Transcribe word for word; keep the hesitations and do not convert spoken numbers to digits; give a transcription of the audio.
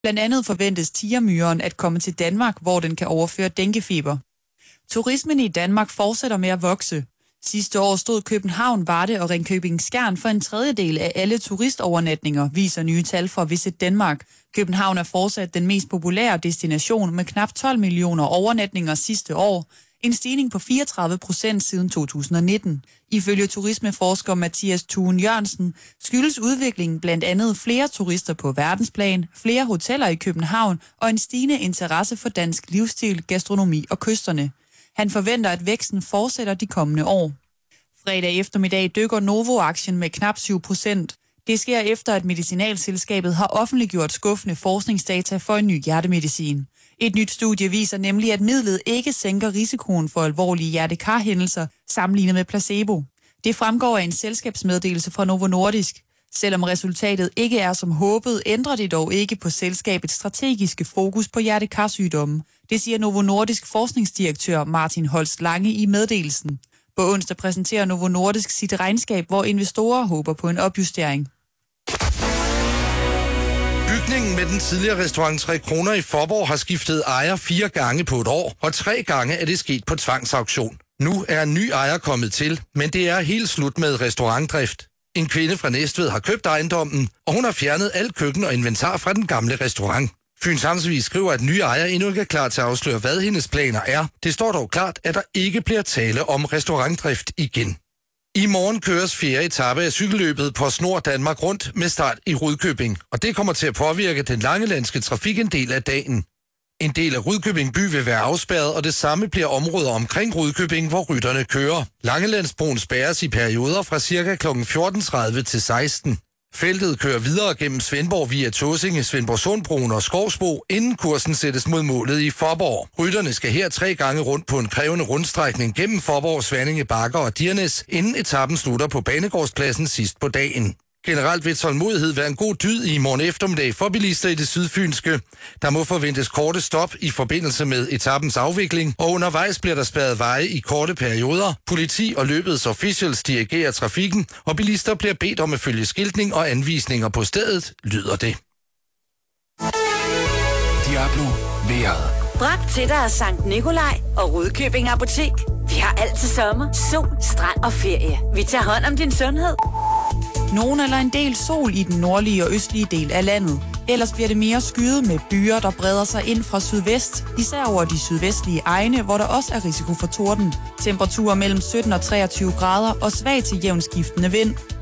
Blandt andet forventes tigermyren at komme til Danmark, hvor den kan overføre denguefeber. Turismen i Danmark fortsætter med at vokse. Sidste år stod København, Varde og Ringkøbing-Skjern for en tredjedel af alle turistovernatninger, viser nye tal fra Visit Denmark. København er fortsat den mest populære destination med knap tolv millioner overnatninger sidste år. En stigning på fireogtredive procent siden to tusind og nitten. Ifølge turismeforsker Mathias Thuen Jørgensen skyldes udviklingen blandt andet flere turister på verdensplan, flere hoteller i København og en stigende interesse for dansk livsstil, gastronomi og kysterne. Han forventer, at væksten fortsætter de kommende år. Fredag eftermiddag dykker Novo-aktien med knap syv procent. Det sker efter, at medicinalselskabet har offentliggjort skuffende forskningsdata for en ny hjertemedicin. Et nyt studie viser nemlig, at midlet ikke sænker risikoen for alvorlige hjertekarhændelser sammenlignet med placebo. Det fremgår af en selskabsmeddelelse fra Novo Nordisk. Selvom resultatet ikke er som håbet, ændrer det dog ikke på selskabets strategiske fokus på hjertekarsygdomme. Det siger Novo Nordisk forskningsdirektør Martin Holst Lange i meddelelsen. På onsdag præsenterer Novo Nordisk sit regnskab, hvor investorer håber på en opjustering. Bygningen med den tidligere restaurant Tre Kroner i Faaborg har skiftet ejer fire gange på et år, og tre gange er det sket på tvangsauktion. Nu er en ny ejer kommet til, men det er helt slut med restaurantdrift. En kvinde fra Næstved har købt ejendommen, og hun har fjernet alt køkken og inventar fra den gamle restaurant. Fyns Amtsvis skriver, at nye ejer endnu ikke er klar til at afsløre, hvad hendes planer er. Det står dog klart, at der ikke bliver tale om restaurantdrift igen. I morgen køres fjerde etape af cykelløbet på Snor Danmark rundt med start i Rudkøbing, og det kommer til at påvirke den langelandske trafik en del af dagen. En del af Rudkøbing by vil være afspærret, og det samme bliver områder omkring Rudkøbing, hvor rytterne kører. Langelandsbroen spærres i perioder fra ca. klokken fjorten tredive til seksten. Feltet kører videre gennem Svendborg via Tåsinge, Svendborg Sundbroen og Skovsbo, inden kursen sættes mod målet i Faaborg. Rytterne skal her tre gange rundt på en krævende rundstrækning gennem Faaborg, Svanninge, Bakker og Dirnes, inden etappen slutter på Banegårdspladsen sidst på dagen. Generelt vil tålmodighed være en god dyd i morgen eftermiddag for bilister i det sydfynske. Der må forventes korte stop i forbindelse med etappens afvikling, og undervejs bliver der spærret veje i korte perioder. Politi og løbets officials dirigerer trafikken, og bilister bliver bedt om at følge skiltning og anvisninger på stedet, lyder det. Diablo vejret. Bragt til dig af Sankt Nikolaj og Rudkøbing Apotek. Vi har altid sommer, sol, strand og ferie. Vi tager hånd om din sundhed. Nogen eller en del sol i den nordlige og østlige del af landet. Ellers bliver det mere skyet med byer, der breder sig ind fra sydvest, især over de sydvestlige egne, hvor der også er risiko for torden. Temperaturer mellem sytten og treogtyve grader og svag til jævnskiftende vind.